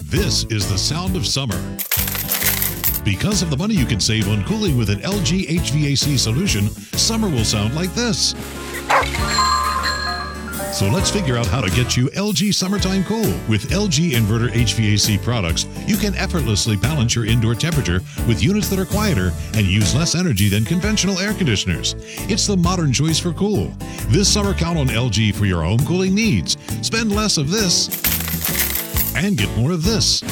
This is the sound of summer. Because of the money you can save on cooling with an LG HVAC solution, summer will sound like this. So let's figure out how to get you LG Summertime Cool. With LG Inverter HVAC products, you can effortlessly balance your indoor temperature with units that are quieter and use less energy than conventional air conditioners. It's the modern choice for cool. This summer, count on LG for your home cooling needs. Spend less of this and get more of this.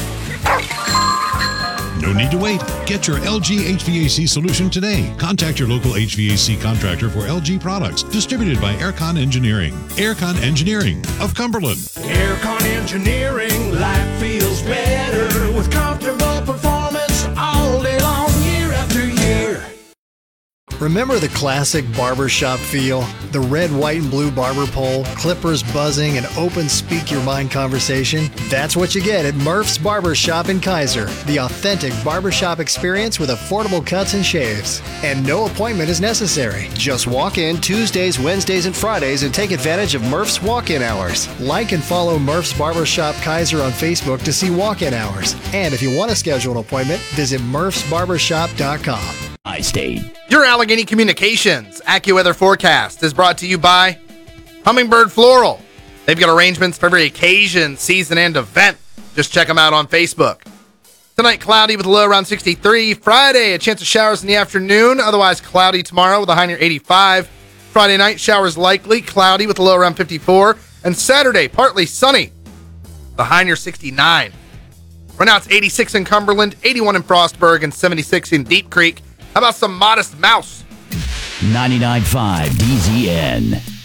No need to wait. Get your LG HVAC solution today. Contact your local HVAC contractor for LG products. Distributed by Aircon Engineering. Aircon Engineering of Cumberland. Aircon Engineering, life feels better with comfortable performance all day long, year after year. Remember the classic barbershop feel? The red, white, and blue barber pole, clippers buzzing, and open speak-your-mind conversation? That's what you get at Murph's Barbershop in Kaiser. The authentic barbershop experience with affordable cuts and shaves. And no appointment is necessary. Just walk in Tuesdays, Wednesdays, and Fridays and take advantage of Murph's walk-in hours. Like and follow Murph's Barbershop Kaiser on Facebook to see walk-in hours. And if you want to schedule an appointment, visit murphsbarbershop.com. iState. Your Allegheny Communications AccuWeather forecast is brought to you by Hummingbird Floral. They've got arrangements for every occasion, season, and event. Just check them out on Facebook. Tonight, cloudy with a low around 63. Friday, a chance of showers in the afternoon. Otherwise, cloudy tomorrow with a high near 85. Friday night, showers likely, cloudy with a low around 54. And Saturday, partly sunny, the high near 69. Right now, it's 86 in Cumberland, 81 in Frostburg, and 76 in Deep Creek. How about some Modest Mouse? 99.5 DZN.